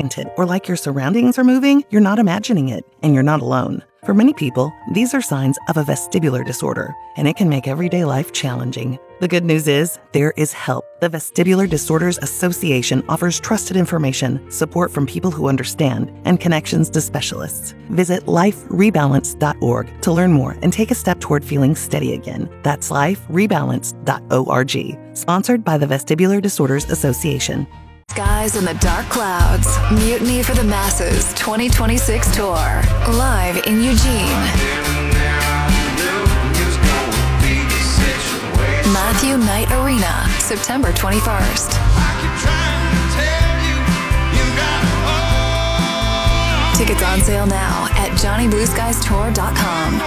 disoriented or like your surroundings are moving, you're not imagining it, and you're not alone. For many people, these are signs of a vestibular disorder, and it can make everyday life challenging. The good news is, there is help. The Vestibular Disorders Association offers trusted information, support from people who understand, and connections to specialists. Visit liferebalance.org to learn more and take a step toward feeling steady again. That's liferebalance.org. Sponsored by the Vestibular Disorders Association. Skies in the dark clouds. Mutiny for the Masses 2026 tour. Live in Eugene. Matthew Knight Arena, September 21st. Tickets on sale now at JohnnyBlueSkiesTour.com.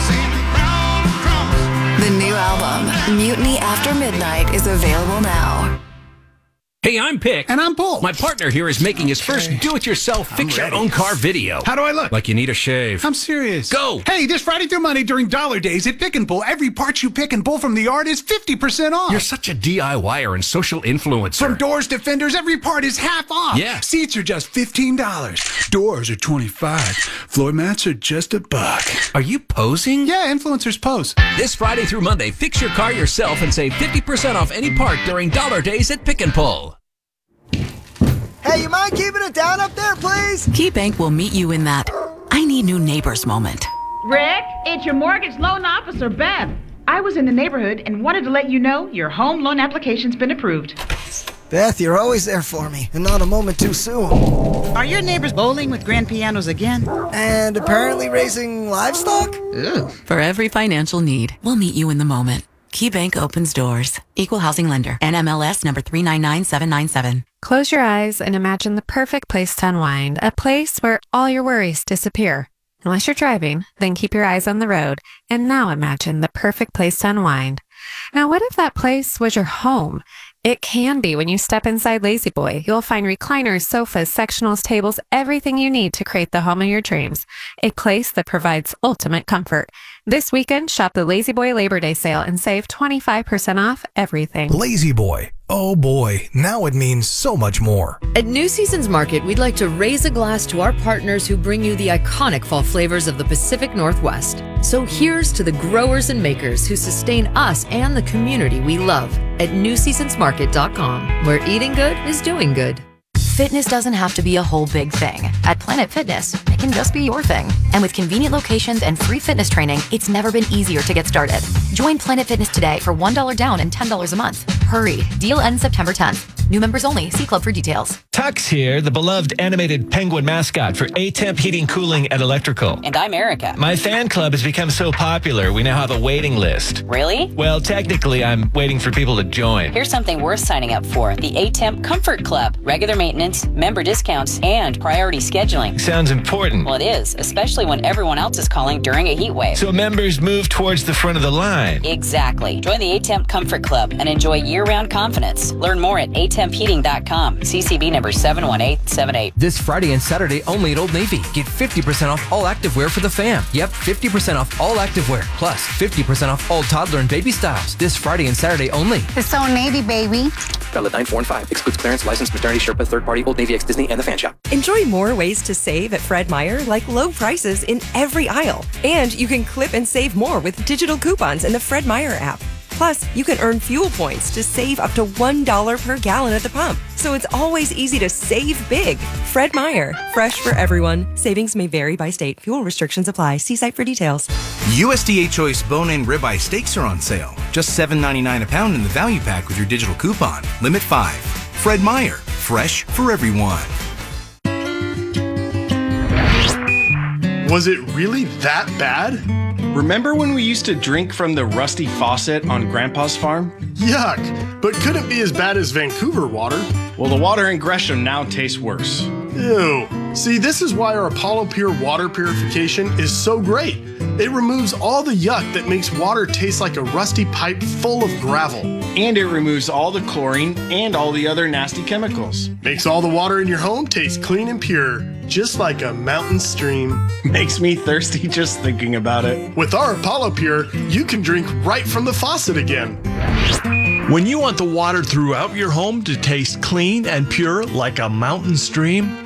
The new album, Mutiny After Midnight, is available now. Hey, I'm Pick. And I'm Paul. My partner here is making his first do-it-yourself fix-your-own-car video. How do I look? Like you need a shave. I'm serious. Go! Hey, this Friday through Monday during Dollar Days at Pick and Pull, every part you pick and pull from the yard is 50% off. You're such a DIYer and social influencer. From doors to fenders, every part is half off. Yeah. Seats are just $15. Doors are $25. Floor mats are just $1. Are you posing? Yeah, influencers pose. This Friday through Monday, fix your car yourself and save 50% off any part during Dollar Days at Pick and Pull. Hey, you mind keeping it down up there, please? KeyBank will meet you in that I need new neighbors moment. Rick, it's your mortgage loan officer, Beth. I was in the neighborhood and wanted to let you know your home loan application's been approved. Beth, you're always there for me, and not a moment too soon. Are your neighbors bowling with grand pianos again? And apparently raising livestock? Ew. For every financial need, we'll meet you in the moment. KeyBank opens doors. Equal housing lender. NMLS number 399797. Close your eyes and imagine the perfect place to unwind, a place where all your worries disappear. Unless you're driving, then keep your eyes on the road, and now imagine the perfect place to unwind. Now, what if that place was your home? It can be when you step inside Lazy Boy. You'll find recliners, sofas, sectionals, tables, everything you need to create the home of your dreams. A place that provides ultimate comfort. This weekend, shop the Lazy Boy Labor Day sale and save 25% off everything. Lazy Boy. Oh boy, now it means so much more. At New Seasons Market, we'd like to raise a glass to our partners who bring you the iconic fall flavors of the Pacific Northwest. So here's to the growers and makers who sustain us and the community we love at newseasonsmarket.com, where eating good is doing good. Fitness doesn't have to be a whole big thing. At Planet Fitness, it can just be your thing. And with convenient locations and free fitness training, it's never been easier to get started. Join Planet Fitness today for $1 down and $10 a month. Hurry. Deal ends September 10th. New members only. See club for details. Tux here, the beloved animated penguin mascot for A-Temp Heating, Cooling, and Electrical. And I'm Erica. My fan club has become so popular, we now have a waiting list. Really? Well, technically, I'm waiting for people to join. Here's something worth signing up for. The A-Temp Comfort Club. Regular maintenance, member discounts, and priority scheduling. Sounds important. Well, it is, especially when everyone else is calling during a heat wave. So members move towards the front of the line. Exactly. Join the A-Temp Comfort Club and enjoy year-round confidence. Learn more at atempheating.com. CCB number 71878. This Friday and Saturday only at Old Navy. Get 50% off all activewear for the fam. Yep, 50% off all activewear. Plus 50% off all toddler and baby styles. This Friday and Saturday only. It's Old Navy, baby. Valid 9, 4, and 5. Excludes clearance, licensed maternity Sherpa, third party, Old Navy, ex-Disney, and the Fan Shop. Enjoy more ways to save at Fred Meyer, like low prices in every aisle. And you can clip and save more with digital coupons in the Fred Meyer app. Plus, you can earn fuel points to save up to $1 per gallon at the pump. So it's always easy to save big. Fred Meyer, fresh for everyone. Savings may vary by state. Fuel restrictions apply. See site for details. USDA Choice bone-in ribeye steaks are on sale. Just $7.99 a pound in the value pack with your digital coupon. Limit 5. Fred Meyer, fresh for everyone. Was it really that bad? Remember when we used to drink from the rusty faucet on Grandpa's farm? Yuck, but couldn't be as bad as Vancouver water. Well, the water in Gresham now tastes worse. Ew. See, this is why our Apollo Pure water purification is so great. It removes all the yuck that makes water taste like a rusty pipe full of gravel. And it removes all the chlorine and all the other nasty chemicals. Makes all the water in your home taste clean and pure, just like a mountain stream. Makes me thirsty just thinking about it. With our Apollo Pure, you can drink right from the faucet again. When you want the water throughout your home to taste clean and pure like a mountain stream,